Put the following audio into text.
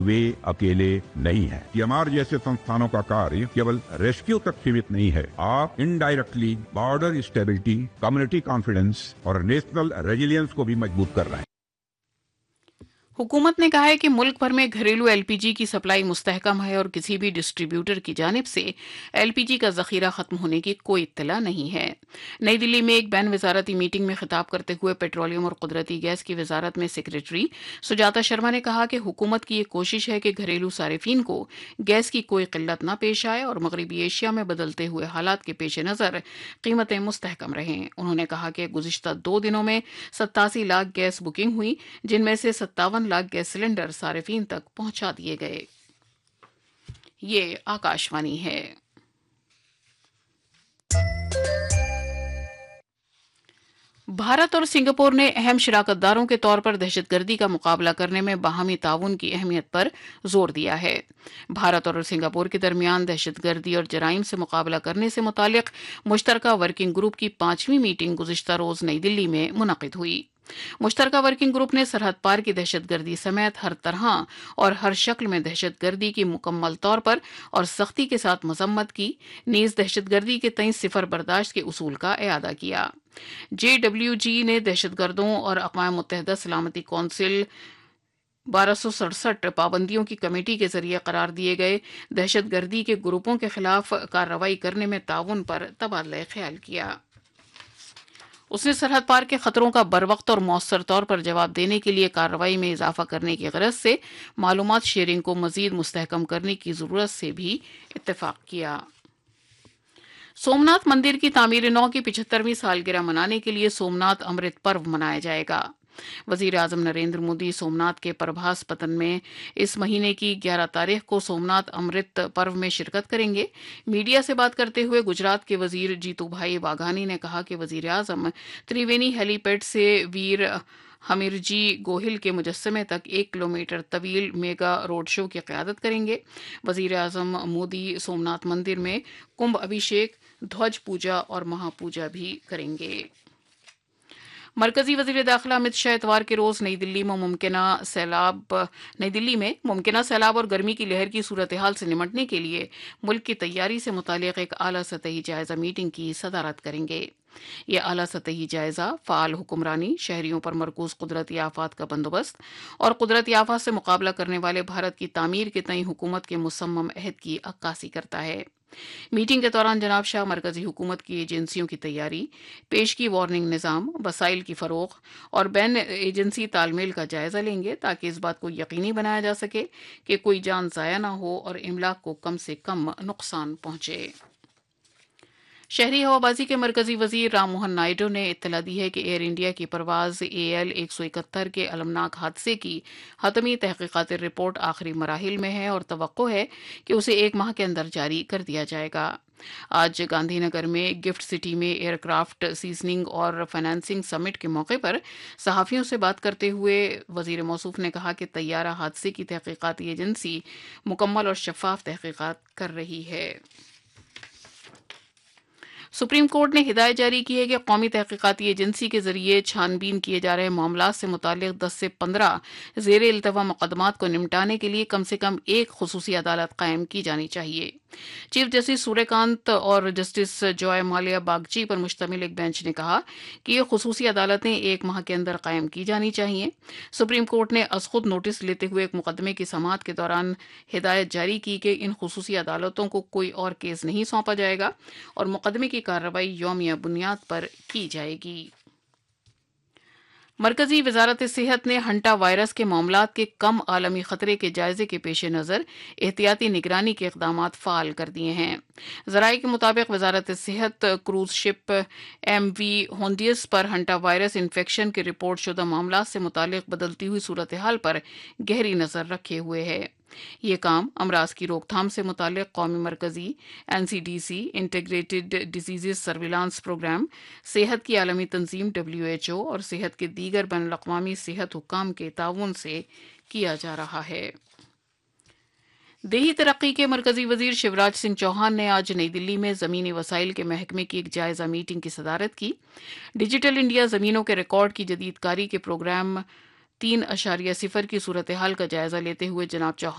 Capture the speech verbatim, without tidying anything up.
वे अकेले नहीं हैं। ये हमारे जैसे संस्थानों का कार्य केवल रेस्क्यू तक सीमित नहीं है। आप indirectly border stability, community confidence और नेशनल रेजिलियंस को भी मजबूत कर रहे हैं। हुकूमत ने कहा है कि मुल्क भर में घरेलू एलपीजी की सप्लाई मुस्तहकम है और किसी भी डिस्ट्रीब्यूटर की जानिब से एलपीजी का जखीरा खत्म होने की कोई इत्तला नहीं है। नई दिल्ली में एक बैन वजारती मीटिंग में खिताब करते हुए पेट्रोलियम और कुदरती गैस की वजारत में सेक्रेटरी सुजाता शर्मा ने कहा कि हुकूमत की ये कोशिश है कि घरेलू सारिफिन को गैस की कोई किल्लत न पेश आए और मगरबी एशिया में बदलते हुए हालात के पेश नज़र कीमतें मुस्तहकम रहें। उन्होंने कहा कि गुज़िश्ता दो दिनों में सत्तासी लाख गैस बुकिंग हुई, जिनमें से सत्तावन लाख गैस सिलेंडर सार्फिन तक पहुंचा दिए गए। ये आकाशवाणी है। भारत और सिंगापुर ने अहम शराकतदारों के तौर पर दहशतगर्दी का मुकाबला करने में बाहमी ताउन की अहमियत पर जोर दिया है। भारत और सिंगापुर के दरमियान दहशतगर्दी और जराइम से मुकाबला करने से मुतालिक मुश्तरका वर्किंग ग्रुप की पांचवीं मीटिंग गुज़िश्ता रोज नई दिल्ली में मुनक़िद हुई। मुश्तरका वर्किंग ग्रुप ने सरहद पार की दहशतगर्दी समेत हर तरह और हर शक्ल में दहशतगर्दी की मुकम्मल तौर पर और सख्ती के साथ मजम्मत की, नीज दहशतगर्दी के तई सिफर बर्दाश्त के उसूल का इआदा किया। जे डब्ल्यू जी ने दहशतगर्दों और अक़वाम मुत्तहिदा सलामती कौंसिल बारह सौ सड़सठ पाबंदियों की कमेटी के जरिए करार दिए गए दहशतगर्दी के ग्रुपों के खिलाफ कार्रवाई करने में ताउन पर तबादला ख्याल किया। उसने सरहद पार के खतरों का बरवक्त और मौसर तौर पर जवाब देने के लिए कार्रवाई में इजाफा करने की गरज से मालूमात शेयरिंग को मजीद मुस्तहकम करने की जरूरत से भी इत्तेफाक किया। सोमनाथ मंदिर की तामीर नौ की पिछहत्तरवीं सालगिरह मनाने के लिए सोमनाथ अमृत पर्व मनाया जाएगा। वजीर आजम नरेंद्र मोदी सोमनाथ के प्रभास पतन में इस महीने की ग्यारह तारीख को सोमनाथ अमृत पर्व में शिरकत करेंगे। मीडिया से बात करते हुए गुजरात के वजीर जीतू भाई वाघानी ने कहा कि वजीर आजम त्रिवेणी हेलीपैड से वीर हमीरजी गोहिल के मुजस्समे तक एक किलोमीटर तवील मेगा रोड शो की क़यादत करेंगे। वजीर आजम मोदी सोमनाथ मंदिर में कुंभ अभिषेक, ध्वज पूजा और महापूजा भी करेंगे। मरकजी वजीर दाखिला अमित शाह इतवार के रोज नई दिल्ली में मुमकिना सैलाब नई दिल्ली में मुमकिना सैलाब और गर्मी की लहर की सूरत हाल से निमटने के लिए मुल्क की तैयारी से मुतालिक एक आला सतही जायजा मीटिंग की सदारत करेंगे। ये आला सतही जायजा फ़ाल हुक्मरानी, शहरियों पर मरकूज कुदरती आफात का बंदोबस्त और कुदरती आफात से मुकाबला करने वाले भारत की तामीर के तई हुकूमत के मुसम्मम अहद की अक्कासी करता है। मीटिंग के दौरान जनाब शाह मरकजी हुकूमत की एजेंसियों की तैयारी, पेशगी वार्निंग निज़ाम, वसाइल की फ़रोग़ और बैन एजेंसी तालमेल का जायज़ा लेंगे ताकि इस बात को यकीनी बनाया जा सके कि कोई जान ज़ाया न हो और इमलाक को कम से कम नुकसान पहुँचे। शहरी हवाबाजी के मरकजी वजीर राम मोहन नायडू ने इत्तला दी है कि एयर इंडिया की परवाज ए एल एक सौ इकहत्तर के अलमनाक हादसे की हतमी तहकीकाती रिपोर्ट आखिरी मराहिल में है और तवक्को है कि उसे एक माह के अंदर जारी कर दिया जाएगा। आज गांधीनगर में गिफ्ट सिटी में एयरक्राफ्ट सीजनिंग और फाइनेंसिंग समिट के मौके पर सहाफ़ियों से बात करते हुए वजीर मौसूफ ने कहा कि तैयारा हादसे की तहकीकाती एजेंसी मुकम्मल और शफाफ तहकीकात कर रही है। सुप्रीम कोर्ट ने हिदायत जारी की है कि कौमी तहकीकाती एजेंसी के जरिए छानबीन किए जा रहे मामलात से मुताल्लिक दस से पंद्रह जेर इल्तवा मुकदमात को निपटाने के लिए कम से कम एक खुसूसी अदालत कायम की जानी चाहिए। चीफ जस्टिस सूर्यकांत और जस्टिस जॉय माल्या बागची पर मुश्तमिल एक बेंच ने कहा कि ये खुसूसी अदालतें एक माह के अंदर कायम की जानी चाहिए। सुप्रीम कोर्ट ने अज खुद नोटिस लेते हुए एक मुकदमे की समाअत के दौरान हिदायत जारी की कि इन खुसूसी अदालतों को कोई और केस नहीं सौंपा जाएगा और मुकदमे की कार्रवाई यौमिया बुनियाद पर की जाएगी। मरकजी वजारत सेहत ने हंटा वायरस के मामलात के कम आलमी खतरे के जायजे के पेश नज़र एहतियाती निगरानी के इकदाम फ़ाल कर दिए हैं। ज़राए के मुताबिक वजारत सेहत cruise ship M we Hondius पर हंटा वायरस इन्फेक्शन के रिपोर्ट शुदा मामलात से मुतालिक बदलती हुई सूरत हाल पर गहरी नज़र रखे हुए है। ये काम अमराज की रोकथाम से मुतालिक कौमी मरकजी N C D C, integrated disease surveillance programme, सेहत की आलमी तंजीम डब्ल्यू एच ओ और सेहत के दीगर बैनुल-अक़वामी सेहत हुक्काम के ताउन से किया जा रहा है। देही तरक्की के मरकजी वजीर शिवराज सिंह चौहान ने आज नई दिल्ली में ज़मीनी वसाइल के महकमे की एक जायजा मीटिंग की सदारत की। डिजिटल इंडिया ज़मीनों के रिकॉर्ड की जदीदकारी के प्रोग्राम तीन अशारिया सिफर की सूरत हाल का जायजा लेते हुए जनाब चौहान